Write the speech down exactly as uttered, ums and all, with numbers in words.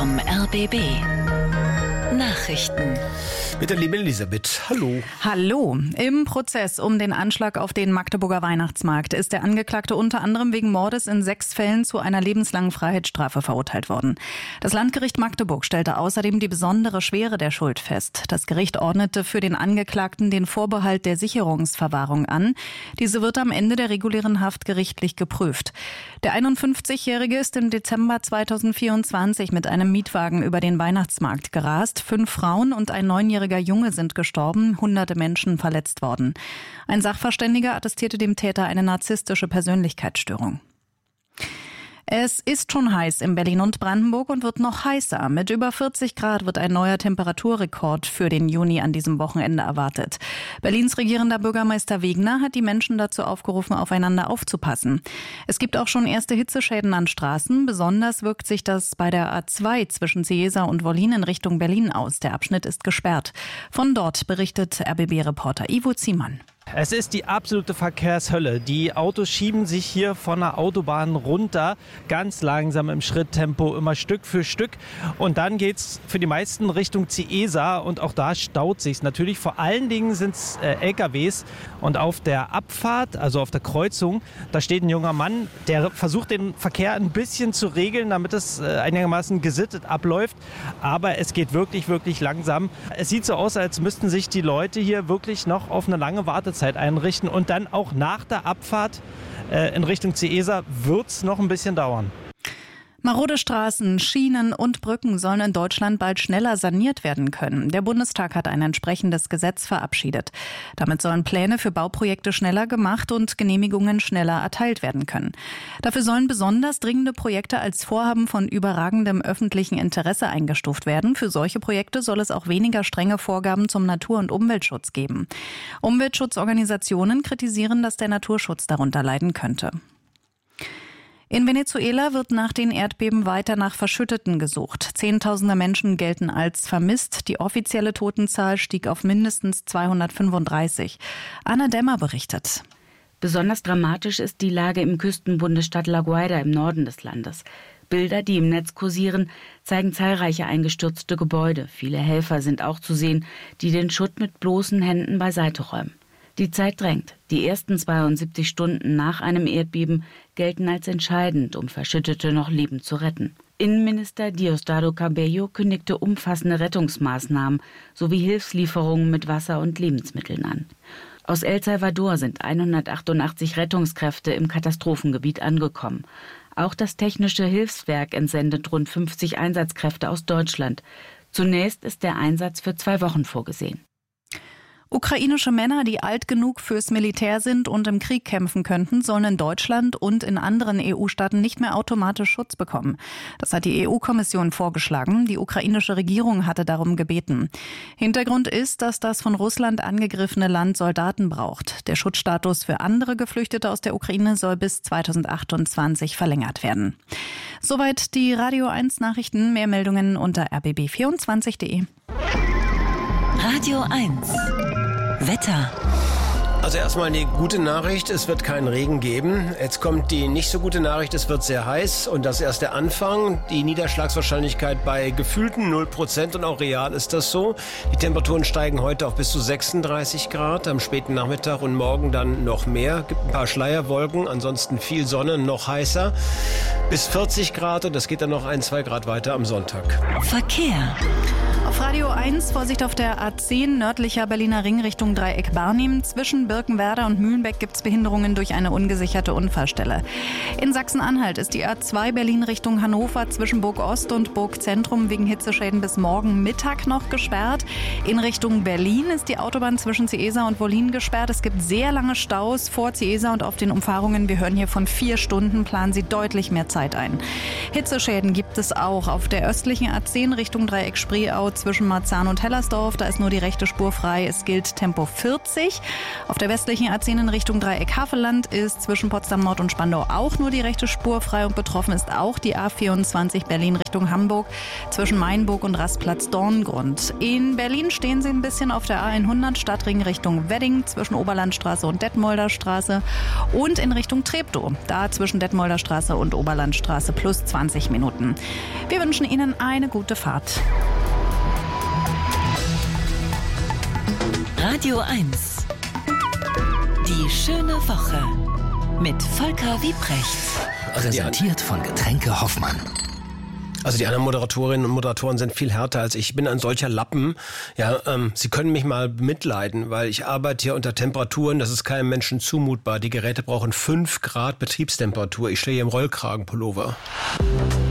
vom R B B. Nachrichten. Mit der lieben Elisabeth. Hallo. Hallo. Im Prozess um den Anschlag auf den Magdeburger Weihnachtsmarkt ist der Angeklagte unter anderem wegen Mordes in sechs Fällen zu einer lebenslangen Freiheitsstrafe verurteilt worden. Das Landgericht Magdeburg stellte außerdem die besondere Schwere der Schuld fest. Das Gericht ordnete für den Angeklagten den Vorbehalt der Sicherungsverwahrung an. Diese wird am Ende der regulären Haft gerichtlich geprüft. Der einundfünfzigjährige ist im Dezember zweitausendvierundzwanzig mit einem Mietwagen über den Weihnachtsmarkt gerast. Fünf Frauen und ein neunjähriger Junge sind gestorben, hunderte Menschen verletzt worden. Ein Sachverständiger attestierte dem Täter eine narzisstische Persönlichkeitsstörung. Es ist schon heiß in Berlin und Brandenburg und wird noch heißer. Mit über vierzig Grad wird ein neuer Temperaturrekord für den Juni an diesem Wochenende erwartet. Berlins regierender Bürgermeister Wegner hat die Menschen dazu aufgerufen, aufeinander aufzupassen. Es gibt auch schon erste Hitzeschäden an Straßen. Besonders wirkt sich das bei der A zwei zwischen Cieza und Wollin in Richtung Berlin aus. Der Abschnitt ist gesperrt. Von dort berichtet R B B-Reporter Ivo Ziemann. Es ist die absolute Verkehrshölle. Die Autos schieben sich hier von der Autobahn runter, ganz langsam im Schritttempo, immer Stück für Stück. Und dann geht's für die meisten Richtung Cieza und auch da staut sich's. Natürlich vor allen Dingen sind es äh, L K Ws. Und auf der Abfahrt, also auf der Kreuzung, da steht ein junger Mann, der versucht den Verkehr ein bisschen zu regeln, damit es äh, einigermaßen gesittet abläuft. Aber es geht wirklich, wirklich langsam. Es sieht so aus, als müssten sich die Leute hier wirklich noch auf eine lange Wartezeit einrichten und dann auch nach der Abfahrt äh, in Richtung Cieza wird es noch ein bisschen dauern. Marode Straßen, Schienen und Brücken sollen in Deutschland bald schneller saniert werden können. Der Bundestag hat ein entsprechendes Gesetz verabschiedet. Damit sollen Pläne für Bauprojekte schneller gemacht und Genehmigungen schneller erteilt werden können. Dafür sollen besonders dringende Projekte als Vorhaben von überragendem öffentlichen Interesse eingestuft werden. Für solche Projekte soll es auch weniger strenge Vorgaben zum Natur- und Umweltschutz geben. Umweltschutzorganisationen kritisieren, dass der Naturschutz darunter leiden könnte. In Venezuela wird nach den Erdbeben weiter nach Verschütteten gesucht. Zehntausende Menschen gelten als vermisst. Die offizielle Totenzahl stieg auf mindestens zweihundertfünfunddreißig. Anna Dämmer berichtet. Besonders dramatisch ist die Lage im Küstenbundesstaat La Guaira im Norden des Landes. Bilder, die im Netz kursieren, zeigen zahlreiche eingestürzte Gebäude. Viele Helfer sind auch zu sehen, die den Schutt mit bloßen Händen beiseite räumen. Die Zeit drängt. Die ersten zweiundsiebzig Stunden nach einem Erdbeben gelten als entscheidend, um Verschüttete noch lebend zu retten. Innenminister Diosdado Cabello kündigte umfassende Rettungsmaßnahmen sowie Hilfslieferungen mit Wasser und Lebensmitteln an. Aus El Salvador sind hundertachtundachtzig Rettungskräfte im Katastrophengebiet angekommen. Auch das Technische Hilfswerk entsendet rund fünfzig Einsatzkräfte aus Deutschland. Zunächst ist der Einsatz für zwei Wochen vorgesehen. Ukrainische Männer, die alt genug fürs Militär sind und im Krieg kämpfen könnten, sollen in Deutschland und in anderen E U-Staaten nicht mehr automatisch Schutz bekommen. Das hat die E U-Kommission vorgeschlagen. Die ukrainische Regierung hatte darum gebeten. Hintergrund ist, dass das von Russland angegriffene Land Soldaten braucht. Der Schutzstatus für andere Geflüchtete aus der Ukraine soll bis zweitausendachtundzwanzig verlängert werden. Soweit die Radio eins Nachrichten. Mehr Meldungen unter r b b vierundzwanzig punkt de. Radio eins. Wetter. Also erstmal eine gute Nachricht, es wird keinen Regen geben. Jetzt kommt die nicht so gute Nachricht, es wird sehr heiß und das ist erst der Anfang. Die Niederschlagswahrscheinlichkeit bei gefühlten null Prozent und auch real ist das so. Die Temperaturen steigen heute auf bis zu sechsunddreißig Grad, am späten Nachmittag und morgen dann noch mehr. Gibt ein paar Schleierwolken, ansonsten viel Sonne, noch heißer. Bis vierzig Grad und das geht dann noch ein, zwei Grad weiter am Sonntag. Verkehr. Auf Radio eins, Vorsicht auf der A zehn, nördlicher Berliner Ring Richtung Dreieck Barnim. Zwischen Birkenwerder und Mühlenbeck gibt es Behinderungen durch eine ungesicherte Unfallstelle. In Sachsen-Anhalt ist die A zwei Berlin Richtung Hannover zwischen Burg Ost und Burg Zentrum wegen Hitzeschäden bis morgen Mittag noch gesperrt. In Richtung Berlin ist die Autobahn zwischen Cieza und Wollin gesperrt. Es gibt sehr lange Staus vor Cieza und auf den Umfahrungen. Wir hören hier von vier Stunden, planen Sie deutlich mehr Zeit ein. Hitzeschäden gibt es auch auf der östlichen A zehn Richtung Dreieck Spreeau zwischen Marzahn und Hellersdorf. Da ist nur die rechte Spur frei. Es gilt Tempo vierzig. Auf der westlichen A zehn in Richtung Dreieck Havelland ist zwischen Potsdam Nord und Spandau auch nur die rechte Spur frei. Und betroffen ist auch die A vierundzwanzig Berlin Richtung Hamburg zwischen Mainburg und Rastplatz Dorngrund. In Berlin stehen Sie ein bisschen auf der A hundert Stadtring Richtung Wedding zwischen Oberlandstraße und Detmolder Straße und in Richtung Treptow. Da zwischen Detmolder Straße und Oberlandstraße plus zwanzig Minuten. Wir wünschen Ihnen eine gute Fahrt. Radio eins. Die schöne Woche mit Volker Wiebrecht. Präsentiert von Getränke Hoffmann. Also die anderen Moderatorinnen und Moderatoren sind viel härter als ich. Ich bin ein solcher Lappen. Ja, ähm, Sie können mich mal mitleiden, weil ich arbeite hier unter Temperaturen, das ist keinem Menschen zumutbar. Die Geräte brauchen fünf Grad Betriebstemperatur. Ich stehe hier im Rollkragenpullover.